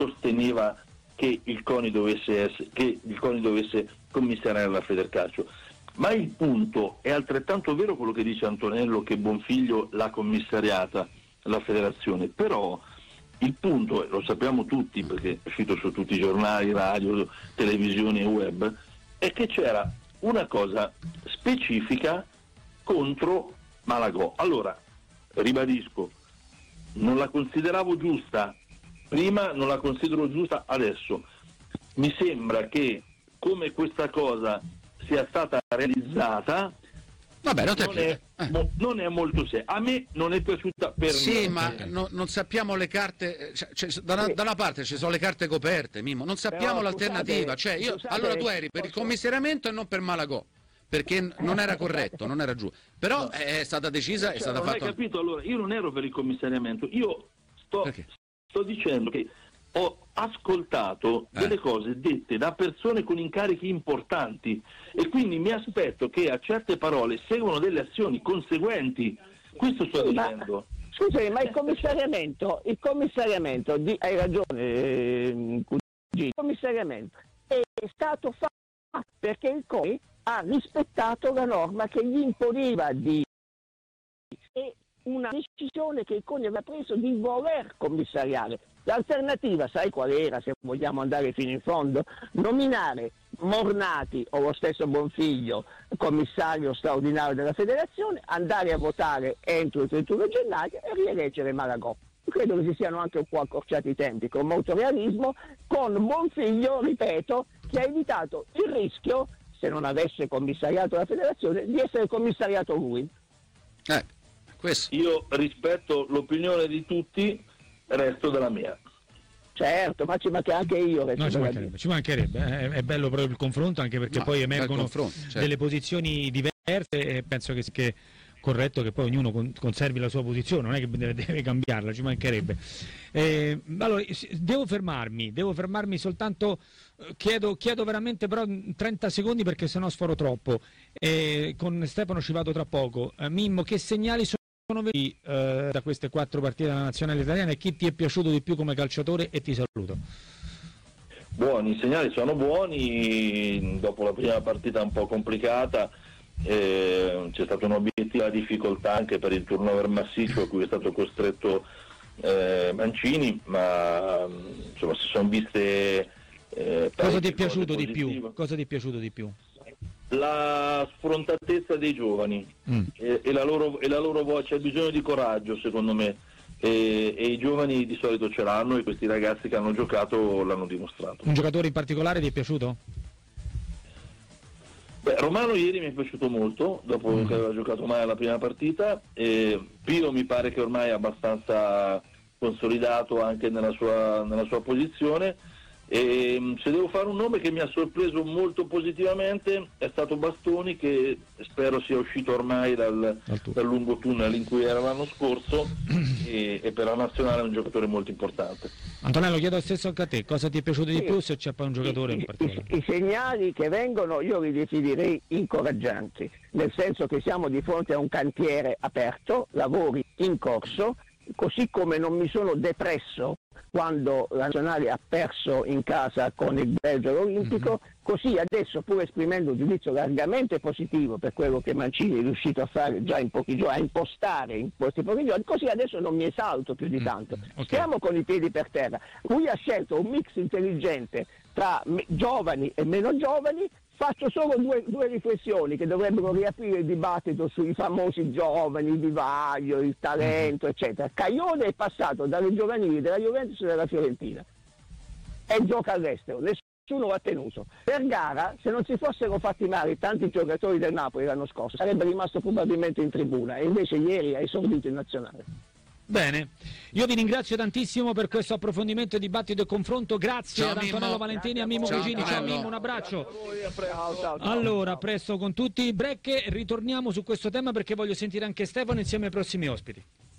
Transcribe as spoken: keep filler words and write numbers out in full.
sosteneva che il CONI dovesse essere, che il CONI dovesse commissariare la Federcalcio. Ma il punto è altrettanto vero quello che dice Antonello, che Bonfiglio l'ha commissariata la federazione, però il punto, lo sappiamo tutti perché è uscito su tutti i giornali, radio, televisioni e web, è che c'era una cosa specifica contro Malagò. Allora, ribadisco, non la consideravo giusta prima, non la considero giusta adesso. Mi sembra che come questa cosa sia stata realizzata, vabbè, non, non, è, eh. mo, non è molto seria. A me non è piaciuta per sì, niente. ma no, non sappiamo le carte, cioè, cioè, da, una, da una parte ci sono le carte coperte, Mimmo, non sappiamo Però, l'alternativa. scusate, Cioè, io, scusate, allora tu eri per il commissariamento e non per Malagò, perché non era corretto, non era giusto. Però no. è stata decisa, cioè, è stata non fatta. hai capito? Allora, io non ero per il commissariamento, io sto, sto dicendo che ho ascoltato eh. delle cose dette da persone con incarichi importanti e quindi mi aspetto che a certe parole seguano delle azioni conseguenti. Questo sto sì, dicendo. Ma, scusami, ma il commissariamento, il commissariamento di, hai ragione, eh, il commissariamento è stato fatto perché il CONI ha rispettato la norma che gli imponeva di e una decisione che il CONI aveva preso di voler commissariare. L'alternativa, sai qual era, se vogliamo andare fino in fondo? Nominare Mornati o lo stesso Bonfiglio commissario straordinario della federazione, andare a votare entro il trentuno gennaio e rieleggere Malagò. Credo che si siano anche un po' accorciati i tempi, con molto realismo, con Bonfiglio, ripeto, che ha evitato il rischio, se non avesse commissariato la federazione, di essere commissariato lui. Eh, questo. Io rispetto l'opinione di tutti, resto della mia. Certo, ma ci manca anche io. No, ci mancherebbe, ci mancherebbe. È, è bello proprio il confronto, anche perché no, poi emergono certo. delle posizioni diverse e penso che, che corretto che poi ognuno con, conservi la sua posizione, non è che deve, deve cambiarla, ci mancherebbe. Eh, allora, devo fermarmi, devo fermarmi soltanto, chiedo, chiedo veramente però trenta secondi perché sennò sforo troppo. Eh, con Stefano ci vado tra poco. Eh, Mimmo, che segnali sono vedi eh, da queste quattro partite della nazionale italiana e chi ti è piaciuto di più come calciatore? E ti saluto. Buoni, i segnali sono buoni. Dopo la prima partita un po' complicata eh, c'è stata un'obiettiva difficoltà anche per il turnover massiccio a cui è stato costretto eh, Mancini, ma insomma si sono viste eh, cosa ti è piaciuto di più? Cosa ti è piaciuto di più? La sfrontatezza dei giovani mm. e, e, la loro, e la loro voce, ha bisogno di coraggio secondo me e, e i giovani di solito ce l'hanno e questi ragazzi che hanno giocato l'hanno dimostrato. Un giocatore in particolare ti è piaciuto? Beh, Romano ieri mi è piaciuto molto dopo mm. che aveva giocato male la prima partita e Pio mi pare che ormai è abbastanza consolidato anche nella sua, nella sua posizione. E se devo fare un nome che mi ha sorpreso molto positivamente è stato Bastoni, che spero sia uscito ormai dal, dal lungo tunnel in cui era l'anno scorso e, e per la nazionale è un giocatore molto importante. Antonello, chiedo stesso anche a te, cosa ti è piaciuto di sì. più, se c'è poi un giocatore I, in particolare? I, I segnali che vengono io li definirei incoraggianti, nel senso che siamo di fronte a un cantiere aperto, lavori in corso, così come non mi sono depresso quando la nazionale ha perso in casa con il Belgio olimpico, mm-hmm. così adesso, pur esprimendo un giudizio largamente positivo per quello che Mancini è riuscito a fare già in pochi giorni, a impostare in questi pochi giorni, così adesso non mi esalto più di tanto. Mm-hmm. Okay. Stiamo con i piedi per terra. Lui ha scelto un mix intelligente tra me- giovani e meno giovani. Faccio solo due, due riflessioni che dovrebbero riaprire il dibattito sui famosi giovani, il vivaio, il talento, eccetera. Caglione è passato dalle giovanili della Juventus e della Fiorentina e gioca all'estero, nessuno l'ha tenuto. Per gara, se non si fossero fatti male tanti giocatori del Napoli l'anno scorso, sarebbe rimasto probabilmente in tribuna e invece ieri ha esordito in nazionale. Bene, io vi ringrazio tantissimo per questo approfondimento, dibattito e confronto. Grazie ciao, ad Antonello Mimmo. Valentini e a Mimmo ciao, Cugini. Ciao Mimmo, un abbraccio. Ciao, ciao, ciao. Allora, presto con tutti i break, ritorniamo su questo tema perché voglio sentire anche Stefano insieme ai prossimi ospiti.